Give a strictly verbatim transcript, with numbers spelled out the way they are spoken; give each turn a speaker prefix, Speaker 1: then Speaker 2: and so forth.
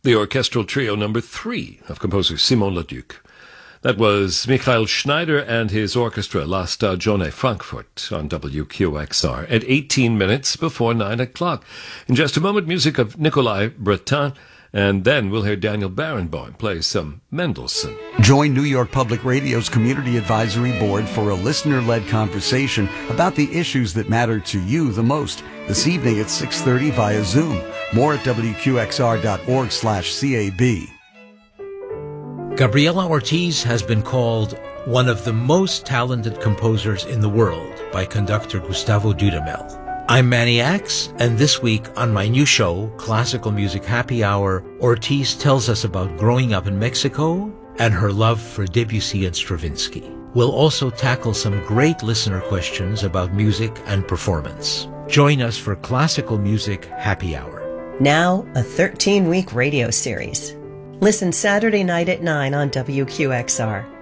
Speaker 1: the orchestral trio number three of composer Simon Leduc. That was Michael Schneider and his orchestra La Stagione Frankfurt on W Q X R at eighteen minutes before nine o'clock. In just a moment, music of Nicolas Breton, and then we'll hear Daniel Barenboim play some Mendelssohn.
Speaker 2: Join New York Public Radio's Community Advisory Board for a listener-led conversation about the issues that matter to you the most. This evening at six thirty via Zoom. More at W Q X R dot org slash C A B.
Speaker 3: Gabriela Ortiz has been called one of the most talented composers in the world by conductor Gustavo Dudamel. I'm Manny Axe, and this week on my new show, Classical Music Happy Hour, Ortiz tells us about growing up in Mexico and her love for Debussy and Stravinsky. We'll also tackle some great listener questions about music and performance. Join us for Classical Music Happy Hour.
Speaker 4: Now, a thirteen-week radio series. Listen Saturday night at nine on W Q X R.